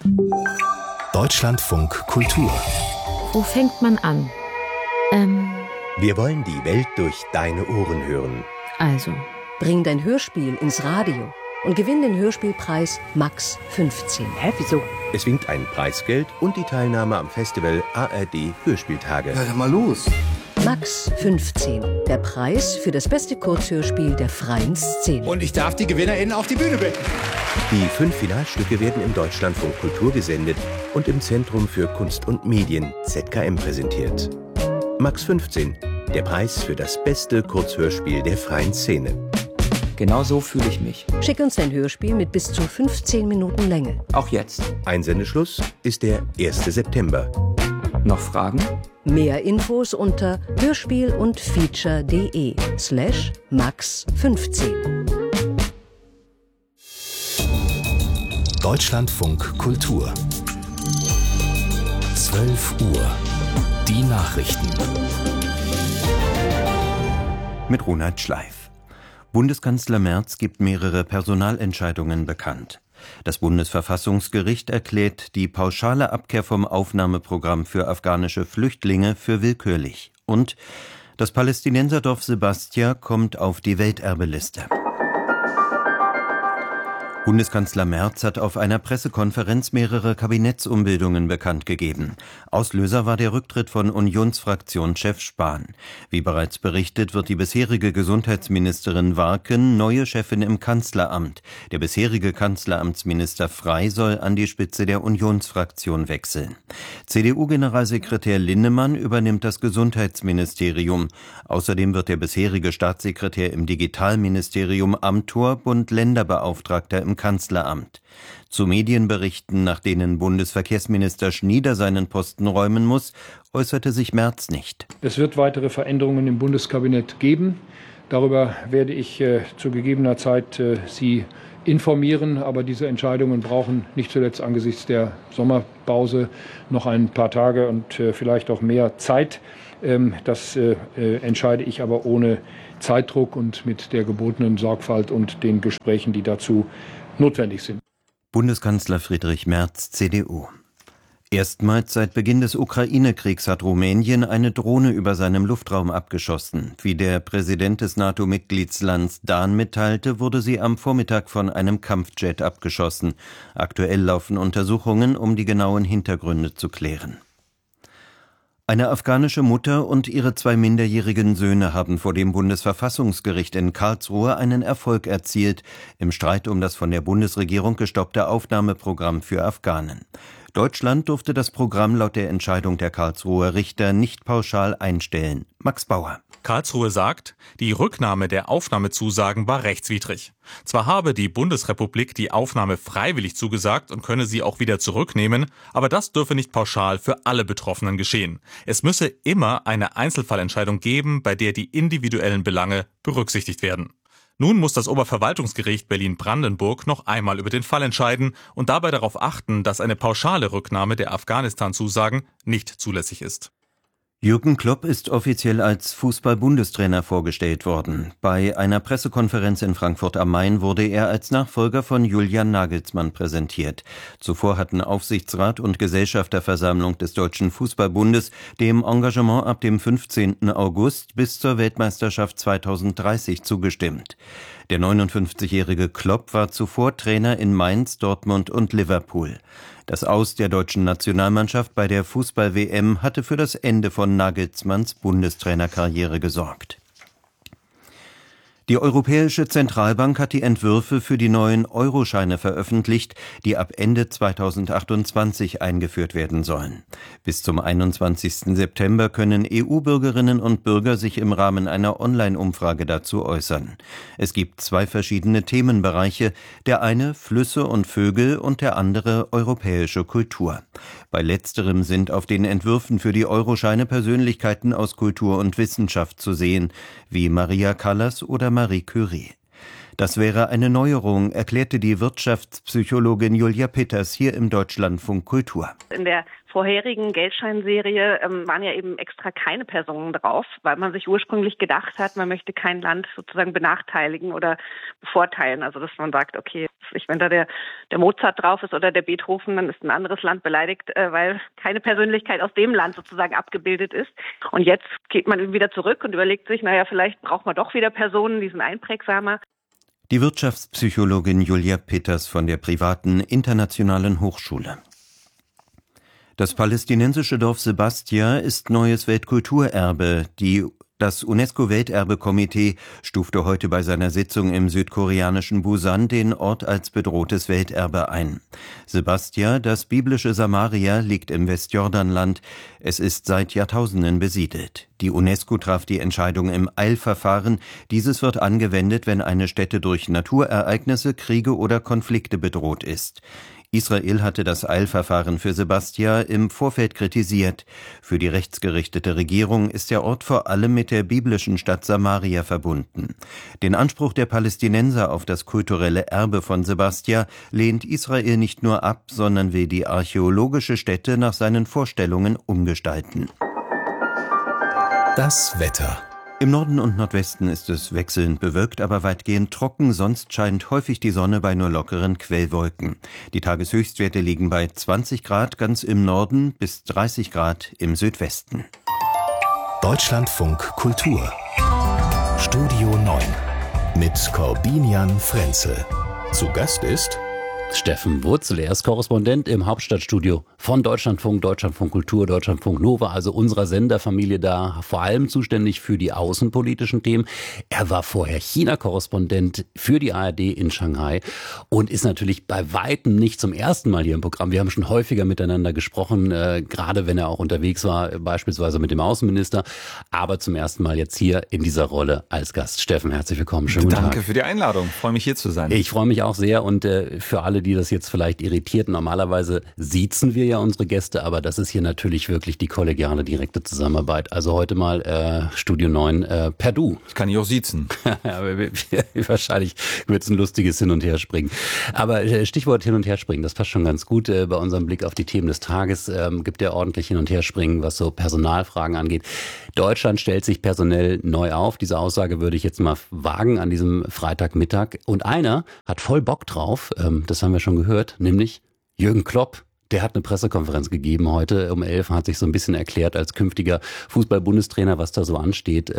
Deutschlandfunk Kultur. Wo fängt man an? Wir wollen die Welt durch deine Ohren hören. Also. Bring dein Hörspiel ins Radio und gewinn den Hörspielpreis Max 15. Hä, wieso? Es winkt ein Preisgeld und die Teilnahme am Festival ARD Hörspieltage. Ja, dann mal los. Max 15. Der Preis für das beste Kurzhörspiel der freien Szene. Und ich darf die GewinnerInnen auf die Bühne bitten. Die 5 Finalstücke werden im Deutschlandfunk Kultur gesendet und im Zentrum für Kunst und Medien ZKM präsentiert. Max 15. Der Preis für das beste Kurzhörspiel der freien Szene. Genau so fühle ich mich. Schick uns dein Hörspiel mit bis zu 15 Minuten Länge. Auch jetzt. Einsendeschluss ist der 1. September. Noch Fragen? Mehr Infos unter hörspiel-und-feature.de/max15. Deutschlandfunk Kultur. 12 Uhr. Die Nachrichten. Mit Ronald Schleif. Bundeskanzler Merz gibt mehrere Personalentscheidungen bekannt. Das Bundesverfassungsgericht erklärt die pauschale Abkehr vom Aufnahmeprogramm für afghanische Flüchtlinge für willkürlich. Und das Palästinenserdorf Sebastia kommt auf die Welterbeliste. Bundeskanzler Merz hat auf einer Pressekonferenz mehrere Kabinettsumbildungen bekannt gegeben. Auslöser war der Rücktritt von Unionsfraktionschef Spahn. Wie bereits berichtet, wird die bisherige Gesundheitsministerin Warken neue Chefin im Kanzleramt. Der bisherige Kanzleramtsminister Frey soll an die Spitze der Unionsfraktion wechseln. CDU-Generalsekretär Linnemann übernimmt das Gesundheitsministerium. Außerdem wird der bisherige Staatssekretär im Digitalministerium Amthor Bund-Länder-Beauftragter im Kanzleramt. Zu Medienberichten, nach denen Bundesverkehrsminister Schnieder seinen Posten räumen muss, äußerte sich Merz nicht. Es wird weitere Veränderungen im Bundeskabinett geben. Darüber werde ich zu gegebener Zeit Sie informieren. Aber diese Entscheidungen brauchen nicht zuletzt angesichts der Sommerpause noch ein paar Tage und vielleicht auch mehr Zeit. Das entscheide ich aber ohne Zeitdruck und mit der gebotenen Sorgfalt und den Gesprächen, die dazu notwendig sind. Bundeskanzler Friedrich Merz, CDU. Erstmals seit Beginn des Ukraine-Kriegs hat Rumänien eine Drohne über seinem Luftraum abgeschossen. Wie der Präsident des NATO-Mitgliedslands Dan mitteilte, wurde sie am Vormittag von einem Kampfjet abgeschossen. Aktuell laufen Untersuchungen, um die genauen Hintergründe zu klären. Eine afghanische Mutter und ihre 2 minderjährigen Söhne haben vor dem Bundesverfassungsgericht in Karlsruhe einen Erfolg erzielt im Streit um das von der Bundesregierung gestoppte Aufnahmeprogramm für Afghanen. Deutschland durfte das Programm laut der Entscheidung der Karlsruher Richter nicht pauschal einstellen. Max Bauer. Karlsruhe sagt, die Rücknahme der Aufnahmezusagen war rechtswidrig. Zwar habe die Bundesrepublik die Aufnahme freiwillig zugesagt und könne sie auch wieder zurücknehmen, aber das dürfe nicht pauschal für alle Betroffenen geschehen. Es müsse immer eine Einzelfallentscheidung geben, bei der die individuellen Belange berücksichtigt werden. Nun muss das Oberverwaltungsgericht Berlin-Brandenburg noch einmal über den Fall entscheiden und dabei darauf achten, dass eine pauschale Rücknahme der Afghanistan-Zusagen nicht zulässig ist. Jürgen Klopp ist offiziell als Fußball-Bundestrainer vorgestellt worden. Bei einer Pressekonferenz in Frankfurt am Main wurde er als Nachfolger von Julian Nagelsmann präsentiert. Zuvor hatten Aufsichtsrat und Gesellschafterversammlung des Deutschen Fußballbundes dem Engagement ab dem 15. August bis zur Weltmeisterschaft 2030 zugestimmt. Der 59-jährige Klopp war zuvor Trainer in Mainz, Dortmund und Liverpool. Das Aus der deutschen Nationalmannschaft bei der Fußball-WM hatte für das Ende von Nagelsmanns Bundestrainerkarriere gesorgt. Die Europäische Zentralbank hat die Entwürfe für die neuen Euroscheine veröffentlicht, die ab Ende 2028 eingeführt werden sollen. Bis zum 21. September können EU-Bürgerinnen und Bürger sich im Rahmen einer Online-Umfrage dazu äußern. Es gibt 2 verschiedene Themenbereiche, der eine Flüsse und Vögel und der andere europäische Kultur. Bei letzterem sind auf den Entwürfen für die Euroscheine Persönlichkeiten aus Kultur und Wissenschaft zu sehen, wie Maria Callas oder Marie Curie. Das wäre eine Neuerung, erklärte die Wirtschaftspsychologin Julia Peters hier im Deutschlandfunk Kultur. In der vorherigen Geldscheinserie waren ja eben extra keine Personen drauf, weil man sich ursprünglich gedacht hat, man möchte kein Land sozusagen benachteiligen oder bevorteilen. Also dass man sagt, okay, wenn da der Mozart drauf ist oder der Beethoven, dann ist ein anderes Land beleidigt, weil keine Persönlichkeit aus dem Land sozusagen abgebildet ist. Und jetzt geht man wieder zurück und überlegt sich, vielleicht braucht man doch wieder Personen, die sind einprägsamer. Die Wirtschaftspsychologin Julia Peters von der privaten Internationalen Hochschule. Das palästinensische Dorf Sebastia ist neues Weltkulturerbe. Das UNESCO-Welterbekomitee stufte heute bei seiner Sitzung im südkoreanischen Busan den Ort als bedrohtes Welterbe ein. Sebastia, das biblische Samaria, liegt im Westjordanland. Es ist seit Jahrtausenden besiedelt. Die UNESCO traf die Entscheidung im Eilverfahren. Dieses wird angewendet, wenn eine Stätte durch Naturereignisse, Kriege oder Konflikte bedroht ist. Israel hatte das Eilverfahren für Sebastia im Vorfeld kritisiert. Für die rechtsgerichtete Regierung ist der Ort vor allem mit der biblischen Stadt Samaria verbunden. Den Anspruch der Palästinenser auf das kulturelle Erbe von Sebastia lehnt Israel nicht nur ab, sondern will die archäologische Stätte nach seinen Vorstellungen umgestalten. Das Wetter. Im Norden und Nordwesten ist es wechselnd bewölkt, aber weitgehend trocken, sonst scheint häufig die Sonne bei nur lockeren Quellwolken. Die Tageshöchstwerte liegen bei 20 Grad ganz im Norden bis 30 Grad im Südwesten. Deutschlandfunk Kultur. Studio 9 mit Corbinian Frenzel. Zu Gast ist Steffen Wurzel, er ist Korrespondent im Hauptstadtstudio von Deutschlandfunk, Deutschlandfunk Kultur, Deutschlandfunk Nova, also unserer Senderfamilie da, vor allem zuständig für die außenpolitischen Themen. Er war vorher China-Korrespondent für die ARD in Shanghai und ist natürlich bei weitem nicht zum ersten Mal hier im Programm. Wir haben schon häufiger miteinander gesprochen, gerade wenn er auch unterwegs war, beispielsweise mit dem Außenminister, aber zum ersten Mal jetzt hier in dieser Rolle als Gast. Steffen, herzlich willkommen. Schönen guten Tag. Danke für die Einladung. Freue mich hier zu sein. Ich freue mich auch sehr und für alle, die das jetzt vielleicht irritiert, normalerweise siezen wir ja unsere Gäste, aber das ist hier natürlich wirklich die kollegiale, direkte Zusammenarbeit. Also heute mal Studio 9 per Du. Ich kann dich auch siezen. Wahrscheinlich wird es ein lustiges Hin- und Herspringen. Aber Stichwort Hin- und Herspringen, das passt schon ganz gut bei unserem Blick auf die Themen des Tages. Gibt ja ordentlich Hin- und Herspringen, was so Personalfragen angeht. Deutschland stellt sich personell neu auf. Diese Aussage würde ich jetzt mal wagen an diesem Freitagmittag. Und einer hat voll Bock drauf, das haben wir schon gehört, nämlich Jürgen Klopp. Der hat eine Pressekonferenz gegeben heute um 11, hat sich so ein bisschen erklärt als künftiger Fußball-Bundestrainer, was da so ansteht.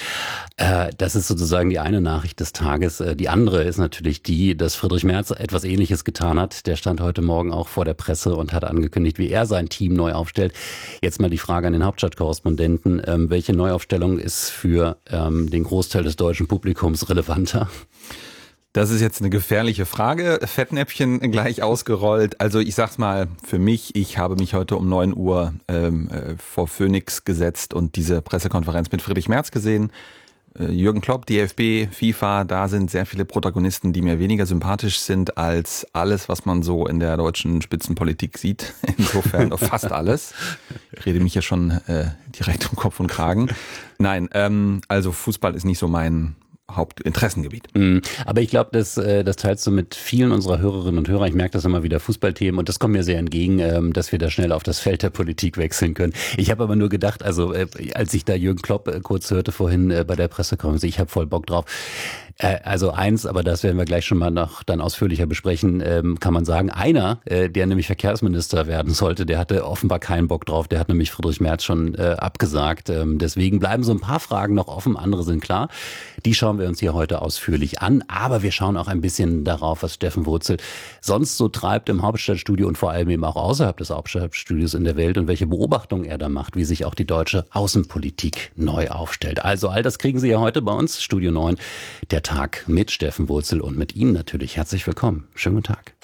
Das ist sozusagen die eine Nachricht des Tages. Die andere ist natürlich die, dass Friedrich Merz etwas Ähnliches getan hat. Der stand heute Morgen auch vor der Presse und hat angekündigt, wie er sein Team neu aufstellt. Jetzt mal die Frage an den Hauptstadtkorrespondenten. Welche Neuaufstellung ist für den Großteil des deutschen Publikums relevanter? Das ist jetzt eine gefährliche Frage. Fettnäpfchen gleich ausgerollt. Also ich sag's mal für mich, ich habe mich heute um 9 Uhr vor Phoenix gesetzt und diese Pressekonferenz mit Friedrich Merz gesehen. Jürgen Klopp, DFB, FIFA, da sind sehr viele Protagonisten, die mir weniger sympathisch sind als alles, was man so in der deutschen Spitzenpolitik sieht. Insofern fast alles. Ich rede mich ja schon direkt um Kopf und Kragen. Nein, also Fußball ist nicht so mein Hauptinteressengebiet. Aber ich glaube, das teilst du mit vielen unserer Hörerinnen und Hörer. Ich merke das immer wieder, Fußballthemen, und das kommt mir sehr entgegen, dass wir da schnell auf das Feld der Politik wechseln können. Ich habe aber nur gedacht, also als ich da Jürgen Klopp kurz hörte vorhin bei der Pressekonferenz, ich habe voll Bock drauf. Also eins, aber das werden wir gleich schon mal noch dann ausführlicher besprechen, kann man sagen. Einer, der nämlich Verkehrsminister werden sollte, der hatte offenbar keinen Bock drauf. Der hat nämlich Friedrich Merz schon abgesagt. Deswegen bleiben so ein paar Fragen noch offen, andere sind klar. Die schauen wir uns hier heute ausführlich an. Aber wir schauen auch ein bisschen darauf, was Steffen Wurzel sonst so treibt im Hauptstadtstudio und vor allem eben auch außerhalb des Hauptstadtstudios in der Welt und welche Beobachtungen er da macht, wie sich auch die deutsche Außenpolitik neu aufstellt. Also all das kriegen Sie ja heute bei uns, Studio 9, der Tag mit Steffen Wurzel und mit Ihnen natürlich. Herzlich willkommen. Schönen guten Tag.